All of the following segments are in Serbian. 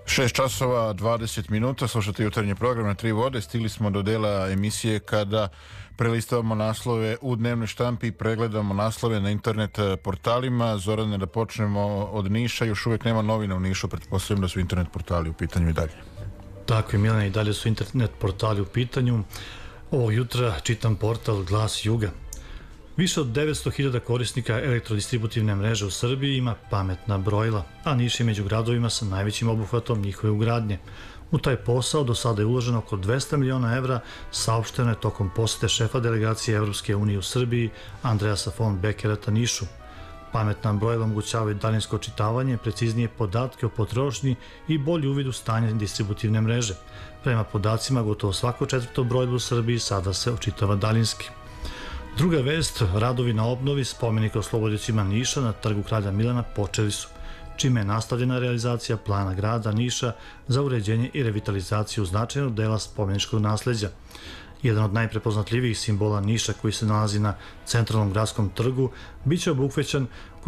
6 časova 20 minuta, slušate jutarnji program na Tri vode. Stigli smo do dela emisije kada prelistavamo naslove u dnevnoj štampi i pregledamo naslove na internet portalima. Zorane, da počnemo od Niša. Još uvijek nema novina u Nišu, pretpostavljam da su internet portali u pitanju i dalje. Tako je, Milane, i dalje su internet portali u pitanju. Ovog jutra čitam portal Glas Juga. Više od 900.000 korisnika elektrodistributivne mreže u Srbiji ima pametna brojila, a Niš je među gradovima sa najvećim obuhvatom njihove ugradnje. U taj posao do sada je uloženo oko 200 miliona evra, saopšteno je tokom posete šefa delegacije Evropske unije u Srbiji Andreasa von Beckerata Nišu. Pametna brojila omogućavaju daljinsko očitavanje, preciznije podatke o potrošnji i bolji uvid u stanje distributivne mreže. Prema podacima, gotovo svako četvrto brojilo u Srbiji sada se očitava daljinski. Druga vest, radovi na obnovi spomenika oslobodicima Niša na trgu Kralja Milana počeli su, čime je nastavljena realizacija plana grada Niša za uređenje i revitalizaciju značajnog dela spomeničkog nasleđa. Jedan od najprepoznatljivijih simbola Niša koji se nalazi na centralnom gradskom trgu biće obuhvaćen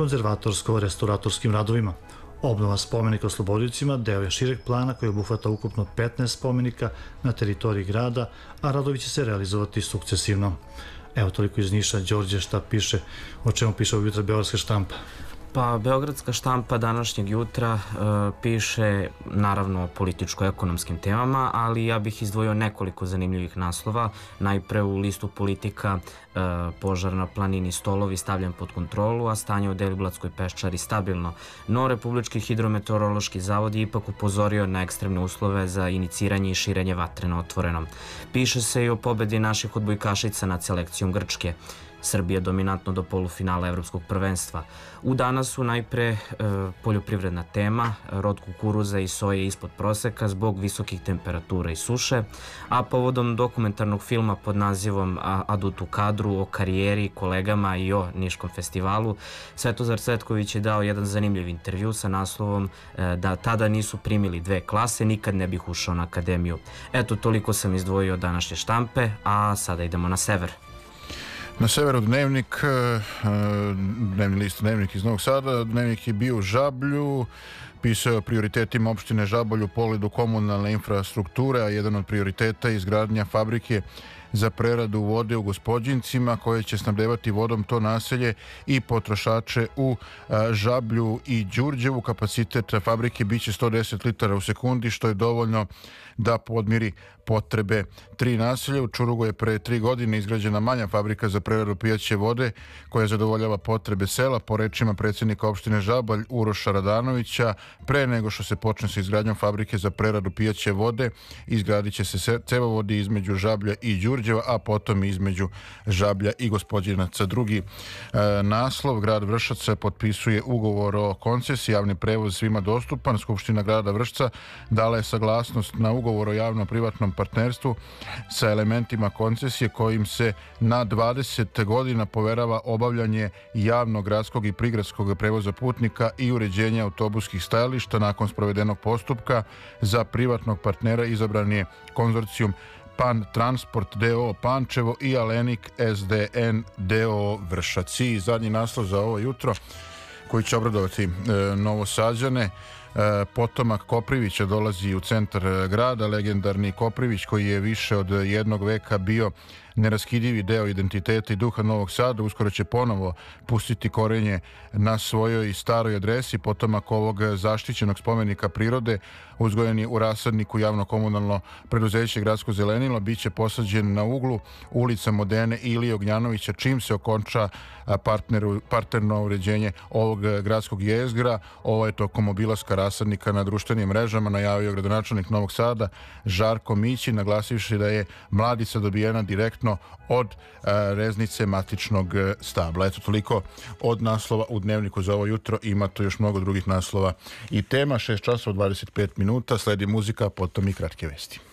konzervatorsko-restauratorskim radovima. Obnova spomenika oslobodicima deo je šireg plana koji obuhvata ukupno 15 spomenika na teritoriji grada, a radovi će se realizovati sukcesivno. Evo toliko iz Niša. Đorđe, šta piše, o čemu piše ovog jutra beogradska štampa? Pa, beogradska štampa današnjeg jutra piše naravno o političko-ekonomskim temama, ali ja bih izdvojio nekoliko zanimljivih naslova. Najpre u listu Politika požar na planini Stolovi stavljen pod kontrolu, a stanje u Deliblatskoj peščari stabilno. No, Republički hidrometeorološki zavod je ipak upozorio na ekstremne uslove za iniciranje i širenje vatre na otvorenom. Piše se i o pobedi naših odbojkašica nad selekcijom Grčke. Srbija dominantno do polufinala evropskog prvenstva. U danas su najpre poljoprivredna tema, rod kukuruza i soje ispod proseka zbog visokih temperatura i suše, a povodom dokumentarnog filma pod nazivom Adut u kadru o karijeri, kolegama i o Niškom festivalu, Svetozar Cvetković je dao jedan zanimljiv intervju sa naslovom da tada nisu primili 2 klase, nikad ne bih ušao na akademiju. Eto, toliko sam izdvojio današnje štampe, a sada idemo na sever. Na severu Dnevnik, dnevni list Dnevnik iz Novog Sada. Dnevnik je bio u Žablju, pisao o prioritetima opštine Žabolj u pogledu komunalne infrastrukture, a jedan od prioriteta je izgradnja fabrike za preradu vode u Gospođincima, koje će snabdevati vodom to naselje i potrošače u Žablju i Đurđevu. Kapacitet fabrike biće 110 litara u sekundi, što je dovoljno da podmiri potrebe 3 naselja. U Čurugu je pre 3 godine izgrađena manja fabrika za preradu pijaće vode koja zadovoljava potrebe sela. Po rečima predsjednika opštine Žabolj Uroša Radanovića, pre nego što se počne sa izgradnjom fabrike za preradu pijaće vode, izgradit će se cevovodi između Žablja i Đurđeva, a potom između Žablja i Gospođinaca. Drugi naslov, grad Vršac potpisuje ugovor o koncesiji, javni prevoz svima dostupan. Skupština grada Vršca dala je saglasnost na ugovor o javno-privatnom partnerstvu sa elementima koncesije kojim se na 20 godina poverava obavljanje javnog, gradskog i prigradskog prevoza putnika i uređenja autobuskih stajališta. Nakon sprovedenog postupka za privatnog partnera izabran je konzorcijum Pan Transport D.O. Pančevo i Alenik SDN D.O. Vršac. I zadnji naslov za ovo jutro koji će obradovati Novosađane. Potomak Koprivića dolazi u centar grada. Legendarni Koprivić, koji je više od jednog veka bio neraskidivi deo identiteta i duha Novog Sada, uskoro će ponovo pustiti korenje na svojoj staroj adresi. Potomak ovog zaštićenog spomenika prirode uzgojen je u rasadniku javno-komunalno preduzeće Gradsko zelenilo. Biće posađen na uglu ulica Modene i Ilije Ognjanovića, čim se okonča parterno uređenje ovog gradskog jezgra. Ovo je tokom obilaska rasadnika na društvenim mrežama najavio gradonačelnik Novog Sada Žarko Mićin, naglasivši da je mladica dobijena direktno od reznice matičnog stabla. Eto, toliko od naslova u Dnevniku za ovo jutro. Ima to još mnogo drugih naslova i tema. 6 časova 25 minuta, sledi muzika, potom i kratke vesti.